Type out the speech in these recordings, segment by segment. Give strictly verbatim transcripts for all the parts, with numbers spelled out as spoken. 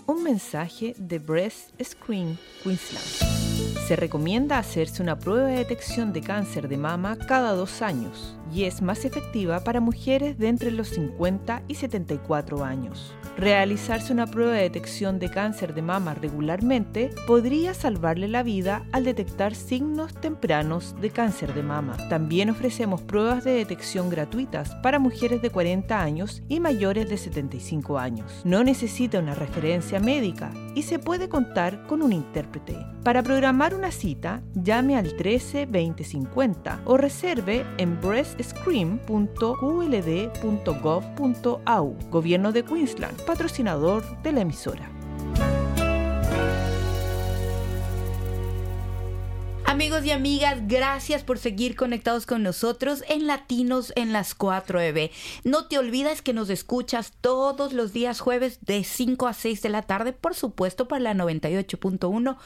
un mensaje de Breast Screen Queensland. Se recomienda hacerse una prueba de detección de cáncer de mama cada dos años y es más efectiva para mujeres de entre los cincuenta y setenta y cuatro años. Realizarse una prueba de detección de cáncer de mama regularmente podría salvarle la vida al detectar signos tempranos de cáncer de mama. También ofrecemos pruebas de detección gratuitas para mujeres de cuarenta años y mayores de setenta y cinco años. No necesita una referencia médica y se puede contar con un intérprete. Para programar una cita, llame al trece veinte cincuenta o reserve en breast screen punto q l d punto gov punto a u. Gobierno de Queensland, patrocinador de la emisora. Amigos y amigas, gracias por seguir conectados con nosotros en Latinos en las cuatro E B. No te olvides que nos escuchas todos los días jueves de cinco a seis de la tarde, por supuesto, por la noventa y ocho punto uno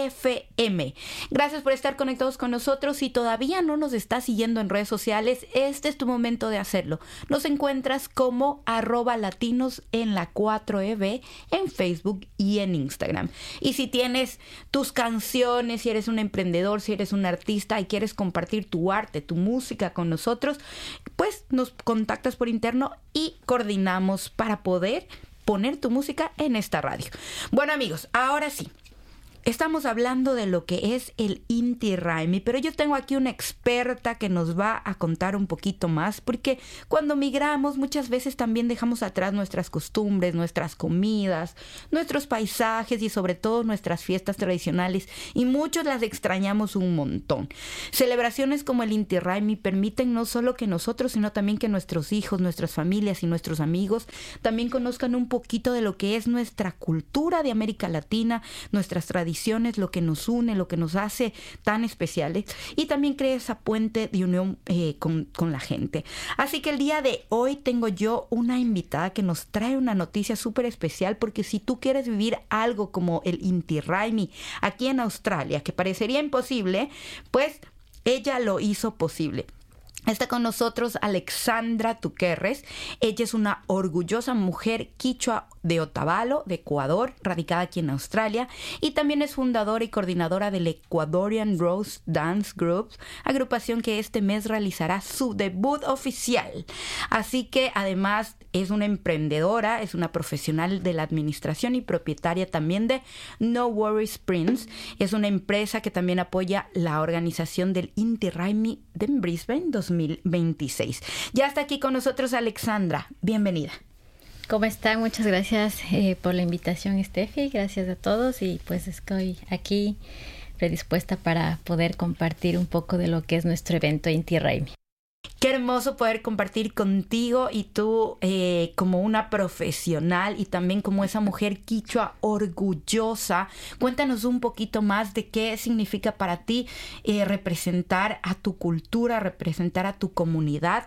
F M. Gracias por estar conectados con nosotros. Si todavía no nos estás siguiendo en redes sociales, este es tu momento de hacerlo. Nos encuentras como arroba latinos en la cuatro E B en Facebook y en Instagram. Y si tienes tus canciones, si eres un emprendedor, si eres un artista y quieres compartir tu arte, tu música con nosotros, pues nos contactas por interno y coordinamos para poder poner tu música en esta radio. Bueno, amigos, ahora sí. Estamos hablando de lo que es el Inti Raymi, pero yo tengo aquí una experta que nos va a contar un poquito más, porque cuando migramos muchas veces también dejamos atrás nuestras costumbres, nuestras comidas, nuestros paisajes y sobre todo nuestras fiestas tradicionales, y muchos las extrañamos un montón. Celebraciones como el Inti Raymi permiten no solo que nosotros, sino también que nuestros hijos, nuestras familias y nuestros amigos también conozcan un poquito de lo que es nuestra cultura de América Latina, nuestras tradiciones, lo que nos une, lo que nos hace tan especiales, y también crea esa puente de unión eh, con, con la gente. Así que el día de hoy tengo yo una invitada que nos trae una noticia súper especial, porque si tú quieres vivir algo como el Inti Raymi aquí en Australia, que parecería imposible, pues ella lo hizo posible. Está con nosotros Alexandra Tuquerres. Ella es una orgullosa mujer quichua de Otavalo, de Ecuador, radicada aquí en Australia, y también es fundadora y coordinadora del Ecuadorian Rose Dance Group, agrupación que este mes realizará su debut oficial. Así que además es una emprendedora, es una profesional de la administración y propietaria también de No Worries Prince. Es una empresa que también apoya la organización del Inti Raymi de Brisbane dos mil veintiséis. Ya está aquí con nosotros Alexandra. Bienvenida. ¿Cómo están? Muchas gracias eh, por la invitación, Steffi. Gracias a todos, y pues estoy aquí predispuesta para poder compartir un poco de lo que es nuestro evento Inti Raymi. Qué hermoso poder compartir contigo y tú eh, como una profesional y también como esa mujer quichua orgullosa. Cuéntanos un poquito más de qué significa para ti eh, representar a tu cultura, representar a tu comunidad,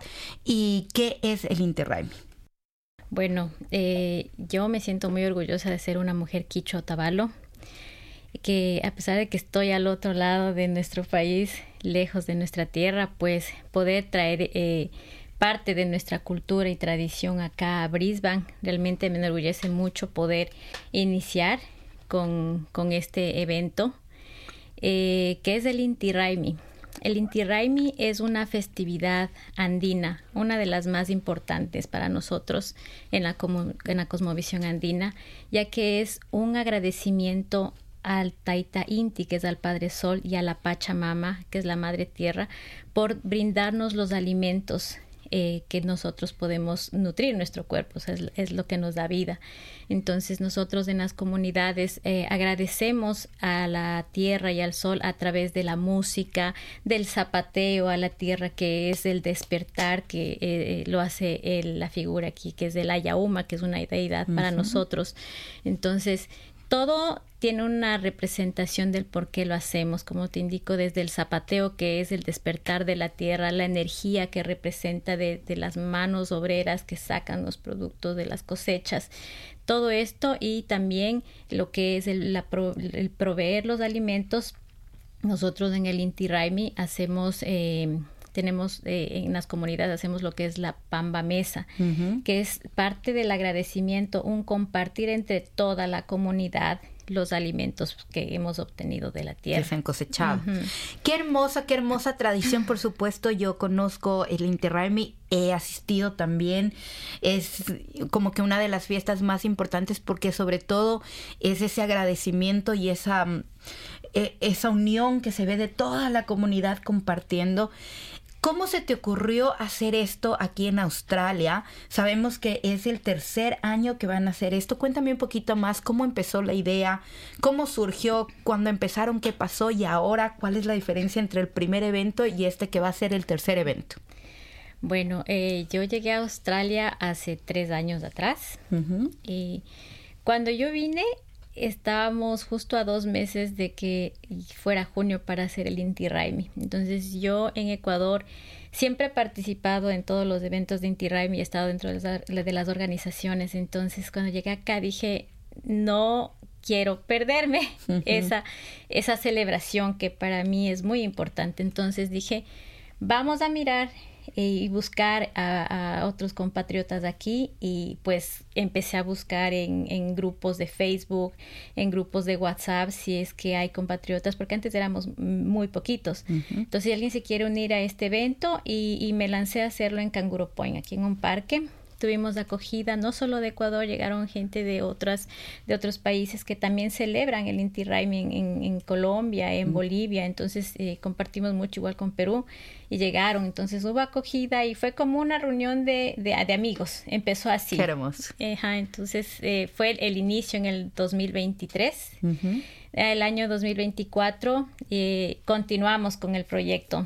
y qué es el Inti Raymi. Bueno, eh, yo me siento muy orgullosa de ser una mujer quichua Otavalo, que a pesar de que estoy al otro lado de nuestro país, lejos de nuestra tierra, pues poder traer eh, parte de nuestra cultura y tradición acá a Brisbane, realmente me enorgullece mucho poder iniciar con, con este evento, eh, que es el Inti Raymi. El Inti Raymi es una festividad andina, una de las más importantes para nosotros en la, en la cosmovisión andina, ya que es un agradecimiento al Taita Inti, que es al Padre Sol, y a la Pachamama, que es la Madre Tierra, por brindarnos los alimentos eh, que nosotros podemos nutrir nuestro cuerpo, o sea, es, es lo que nos da vida. Entonces nosotros en las comunidades eh, agradecemos a la tierra y al sol a través de la música, del zapateo a la tierra, que es el despertar, que eh, lo hace el, la figura aquí, que es de la Yauma, que es una deidad uh-huh. para nosotros. Entonces todo tiene una representación del por qué lo hacemos, como te indico, desde el zapateo, que es el despertar de la tierra, la energía que representa de, de las manos obreras que sacan los productos de las cosechas, todo esto, y también lo que es el, la, el proveer los alimentos. Nosotros en el Inti Raymi hacemos eh, tenemos eh, en las comunidades, hacemos lo que es la Pamba Mesa, uh-huh. que es parte del agradecimiento, un compartir entre toda la comunidad los alimentos que hemos obtenido de la tierra. Que se han cosechado. Uh-huh. Qué hermosa, qué hermosa tradición, por supuesto. Yo conozco el Inti Raymi, he asistido también. Es como que una de las fiestas más importantes porque sobre todo es ese agradecimiento y esa, esa unión que se ve de toda la comunidad compartiendo. ¿Cómo se te ocurrió hacer esto aquí en Australia? Sabemos que es el tercer año que van a hacer esto. Cuéntame un poquito más cómo empezó la idea, cómo surgió, cuando empezaron, qué pasó y ahora cuál es la diferencia entre el primer evento y este que va a ser el tercer evento. Bueno, eh, yo llegué a Australia hace tres años atrás. Uh-huh. Y cuando yo vine, estábamos justo a dos meses de que fuera junio para hacer el Inti Raymi. Entonces yo en Ecuador siempre he participado en todos los eventos de Inti Raymi y he estado dentro de las, de las organizaciones. Entonces cuando llegué acá dije, no quiero perderme uh-huh. esa, esa celebración que para mí es muy importante. Entonces dije, vamos a mirar y buscar a, a otros compatriotas aquí, y pues empecé a buscar en, en grupos de Facebook, en grupos de WhatsApp, si es que hay compatriotas, porque antes éramos muy poquitos. Uh-huh. Entonces, si alguien se quiere unir a este evento, y, y me lancé a hacerlo en Canguro Point, aquí en un parque. Tuvimos acogida no solo de Ecuador, llegaron gente de otras de otros países que también celebran el Inti Raymi en, en, en Colombia, en mm. Bolivia. Entonces eh, compartimos mucho igual con Perú y llegaron. Entonces hubo acogida y fue como una reunión de, de, de amigos. Empezó así. Qué hermoso. Ajá, entonces eh, fue el, el inicio en el dos mil veintitrés. Uh-huh. El año dos mil veinticuatro eh, continuamos con el proyecto.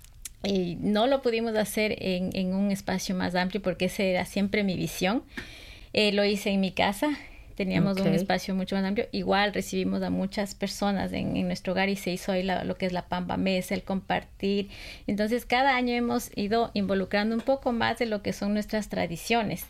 Y no lo pudimos hacer en, en un espacio más amplio porque esa era siempre mi visión. Eh, lo hice en mi casa, teníamos okay. un espacio mucho más amplio. Igual recibimos a muchas personas en, en nuestro hogar y se hizo ahí la, lo que es la Pamba Mesa, el compartir. Entonces cada año hemos ido involucrando un poco más de lo que son nuestras tradiciones.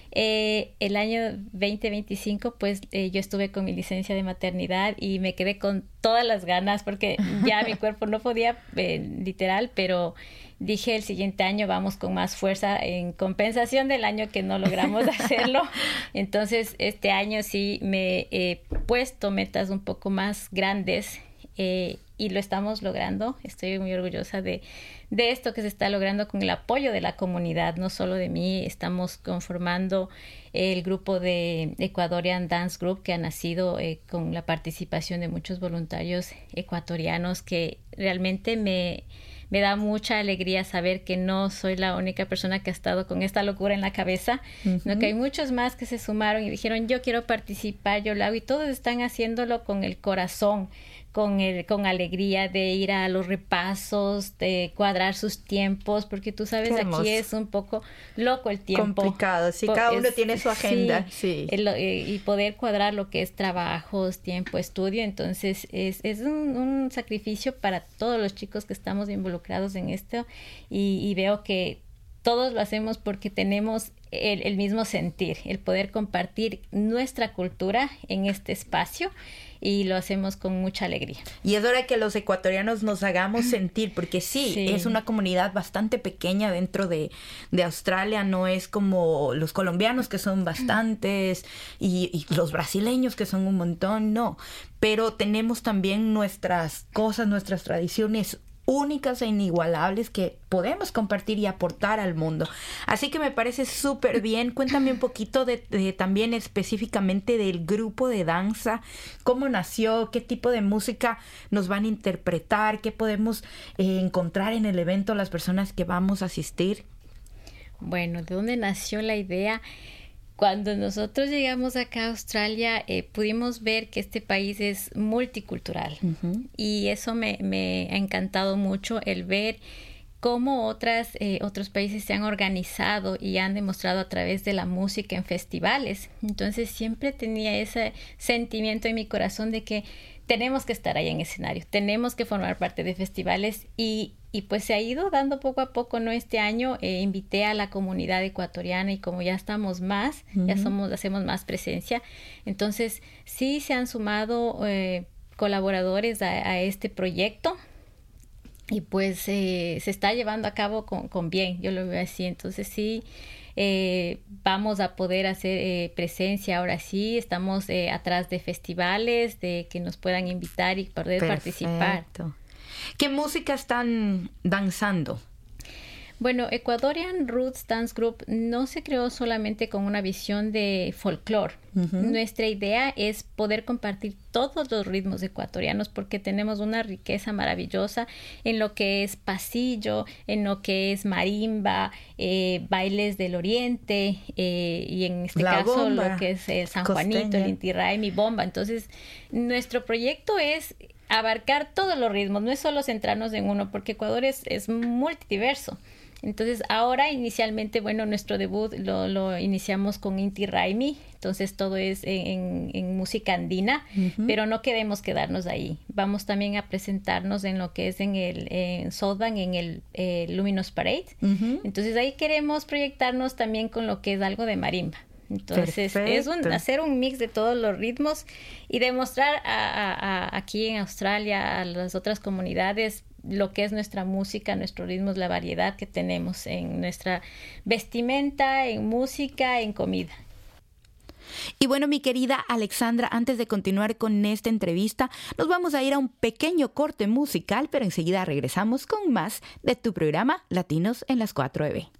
Eh, el año veinte veinticinco pues eh, yo estuve con mi licencia de maternidad y me quedé con todas las ganas porque ya mi cuerpo no podía eh, literal, pero dije el siguiente año vamos con más fuerza en compensación del año que no logramos hacerlo. Entonces este año sí me he puesto metas un poco más grandes eh, y lo estamos logrando. Estoy muy orgullosa de, de esto que se está logrando con el apoyo de la comunidad, no solo de mí. Estamos conformando el grupo de Ecuadorian Dance Group que ha nacido eh, con la participación de muchos voluntarios ecuatorianos, que realmente me, me da mucha alegría saber que no soy la única persona que ha estado con esta locura en la cabeza, uh-huh. sino que hay muchos más que se sumaron y dijeron yo quiero participar, yo lo hago, y todos están haciéndolo con el corazón, con el, con alegría de ir a los repasos, de cuadrar sus tiempos, porque tú sabes, aquí es un poco loco el tiempo. Complicado, sí, cada uno es, tiene su agenda. Sí, sí. El, eh, y poder cuadrar lo que es trabajos, tiempo, estudio, entonces es, es un, un sacrificio para todos los chicos que estamos involucrados en esto, y, y veo que todos lo hacemos porque tenemos el, el mismo sentir, el poder compartir nuestra cultura en este espacio, y lo hacemos con mucha alegría. Y es hora que los ecuatorianos nos hagamos sentir, porque sí, sí. es una comunidad bastante pequeña dentro de, de Australia, no es como los colombianos que son bastantes y, y los brasileños que son un montón, no, pero tenemos también nuestras cosas, nuestras tradiciones únicas e inigualables que podemos compartir y aportar al mundo. Así que me parece súper bien. Cuéntame un poquito de, de también específicamente del grupo de danza, cómo nació, qué tipo de música nos van a interpretar, qué podemos eh, encontrar en el evento las personas que vamos a asistir. Bueno, ¿de dónde nació la idea? Cuando nosotros llegamos acá a Australia, eh, pudimos ver que este país es multicultural. Uh-huh. Y eso me, me ha encantado mucho, el ver cómo otras, eh, otros países se han organizado y han demostrado a través de la música en festivales. Entonces siempre tenía ese sentimiento en mi corazón de que tenemos que estar ahí en escenario, tenemos que formar parte de festivales, y, y pues se ha ido dando poco a poco, ¿no? Este año eh, invité a la comunidad ecuatoriana, y como ya estamos más, uh-huh. ya somos, hacemos más presencia, entonces sí se han sumado eh, colaboradores a, a este proyecto. y pues eh, se está llevando a cabo con, con bien, yo lo veo así. Entonces sí, eh, vamos a poder hacer eh, presencia ahora sí, estamos eh, atrás de festivales, de que nos puedan invitar y poder Perfecto. participar. ¿Qué música están danzando? Bueno, Ecuadorian Roots Dance Group no se creó solamente con una visión de folclore. Uh-huh. Nuestra idea es poder compartir todos los ritmos ecuatorianos porque tenemos una riqueza maravillosa en lo que es pasillo, en lo que es marimba, eh, bailes del oriente eh, y en este La caso bomba lo que es el San costeña. Juanito, el Inti Raymi, bomba. Entonces, nuestro proyecto es abarcar todos los ritmos, no es solo centrarnos en uno porque Ecuador es, es multidiverso. Entonces ahora inicialmente, bueno, nuestro debut lo, lo iniciamos con Inti Raymi, entonces todo es en, en música andina, uh-huh. pero no queremos quedarnos ahí. Vamos también a presentarnos en lo que es en el en Southbank, en el eh, Luminous Parade. Uh-huh. Entonces ahí queremos proyectarnos también con lo que es algo de marimba. Entonces Perfecto. es un, hacer un mix de todos los ritmos y demostrar a, a, a, aquí en Australia, a las otras comunidades, lo que es nuestra música, nuestros ritmos, la variedad que tenemos en nuestra vestimenta, en música, en comida. Y bueno, mi querida Alexandra, antes de continuar con esta entrevista, nos vamos a ir a un pequeño corte musical, pero enseguida regresamos con más de tu programa Latinos en las cuatro E.